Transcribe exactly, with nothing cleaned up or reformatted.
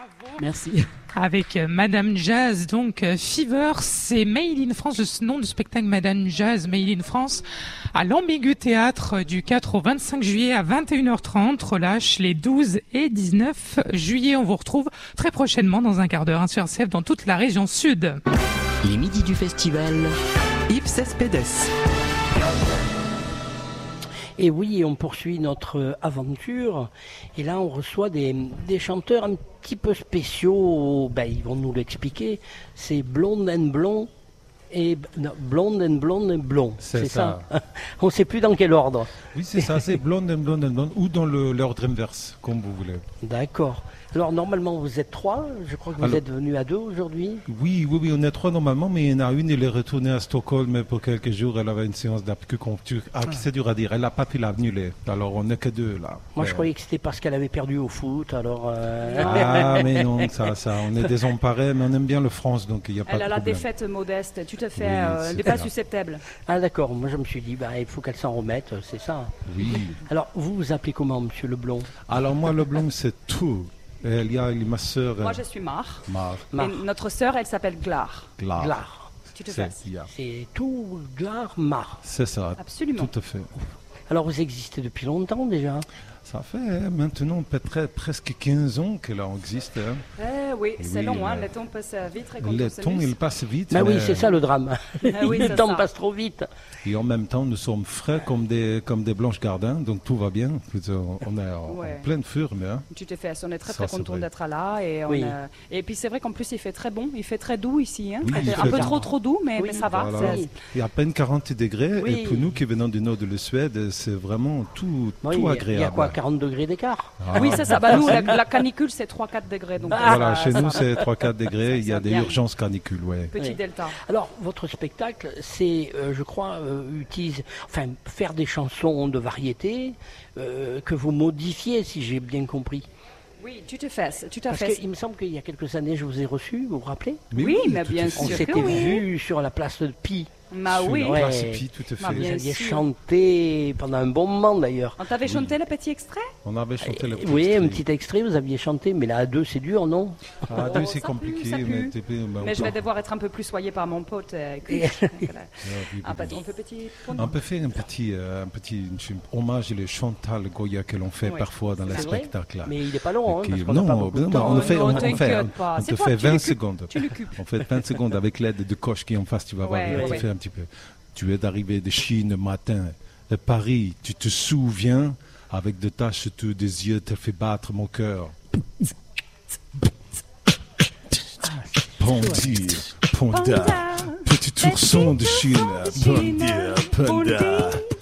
Merci. Avec euh, Madame Jazz, donc euh, Fever, c'est Made in France, le nom du spectacle Madame Jazz, Made in France, à l'Ambigu Théâtre euh, du quatre au vingt-cinq juillet à vingt et une heures trente, relâche les douze et dix-neuf juillet. On vous retrouve très prochainement dans un quart d'heure hein, sur R C F dans toute la région sud. Les midis du festival, Ipses Pedes. Et oui, on poursuit notre aventure. Et là, on reçoit des, des chanteurs un petit peu spéciaux. Ben, ils vont nous l'expliquer. C'est Blonde and Blond et non, Blonde and Blonde and Blond. C'est, c'est ça. ça. On ne sait plus dans quel ordre. Oui, c'est ça. C'est Blonde and Blonde and Blonde ou dans le, l'ordre inverse, comme vous voulez. D'accord. Alors, normalement, vous êtes trois. Je crois que vous Alors, êtes venus à deux aujourd'hui. Oui, oui, oui, on est trois normalement, mais il y en a une, elle est retournée à Stockholm pour quelques jours. Elle avait une séance d'acupuncture. Ah, ah. C'est dur à dire. Elle n'a pas pu l'annuler. Alors, on n'est que deux là. Moi, ouais. je croyais que c'était parce qu'elle avait perdu au foot. Alors. Euh... Ah, mais non, ça, ça. On est désemparés, mais on aime bien le France, donc il n'y a pas elle de a problème. la défaite modeste. Tu te fais. Oui, euh, elle n'est pas susceptible. Ah, d'accord. Moi, je me suis dit, bah, il faut qu'elle s'en remette. C'est ça. Oui. Alors, vous vous appelez comment, Monsieur Leblond? Alors, moi, Leblond, c'est tout. Et il y a ma sœur. Moi, je suis Mar. Mar. Mar. Et notre sœur, elle s'appelle Glar. Glar. Glar. Tu te fais. C'est tout Glar, Mar. C'est ça. Absolument. Tout à fait. Alors, vous existez depuis longtemps déjà? Ça fait hein, maintenant peut-être presque quinze ans que là on existe. Hein. Eh oui, c'est oui, long, hein, mais... le temps passe vite. Le temps, il passe vite. Bah mais... oui, c'est ça le drame. Ah oui, le temps ça. passe trop vite. Et en même temps, nous sommes frais comme des, comme des blanches gardins, donc tout va bien. On est en, ouais. en pleine forme. Hein. Tu t'es fait, on est très ça, très content d'être là. Et, oui. on a... et puis c'est vrai qu'en plus, il fait très bon, il fait très doux ici. Hein. Oui, un peu trop trop doux, mais, oui. mais ça va. Voilà. Il y a à peine quarante degrés, oui. et pour nous qui venons du nord de la Suède, c'est vraiment tout, oui, tout agréable. Il y a quoi, quarante degrés d'écart? Ah. Oui, c'est ça. Bah, nous, la, la canicule, c'est trois à quatre degrés. Donc ah, voilà, ça, chez ça nous, va. c'est trois à quatre degrés. Il y a des bien. urgences canicules. Ouais. Petit oui. delta. Alors, votre spectacle, c'est, euh, je crois, euh, utilise, enfin, faire des chansons de variété euh, que vous modifiez, si j'ai bien compris. Oui, tu te fais, tu t'as Parce fait. qu'il me semble qu'il y a quelques années, je vous ai reçu, vous vous rappelez? Oui, oui, mais bien sûr. On s'était que oui. vu sur la place de Pi. Bah sur oui, la place Pi, tout à fait. Bah, vous aviez sûr. chanté pendant un bon moment d'ailleurs. On t'avait oui. chanté le petit extrait? On avait chanté le petit Oui, extrait. un petit extrait, vous aviez chanté, mais là à deux c'est dur, non? À deux oh, c'est compliqué, pue, ça pue. mais, t'es, bah, mais je vais devoir être un peu plus soyé par mon pote. Euh, un peu, un peu petit. On peut faire un petit, euh, un petit hommage à Chantal Goya que l'on fait oui. parfois dans les spectacles. Mais il n'est pas long, hein, qui... parce qu'on non, n'a pas beaucoup non, de temps. on, fait, non, on, on fait, on, pas. on te toi, fait vingt tu secondes. Tu on fait vingt secondes avec l'aide de Coche qui est en face, tu vas voir, ouais, il va ouais. te faire un petit peu. Tu es arrivé de Chine le matin, de Paris, tu te souviens, avec de taches autour des yeux, t'as fait battre mon cœur. Pondir, Ponda, petit ourson de Chine, Pondir, Ponda.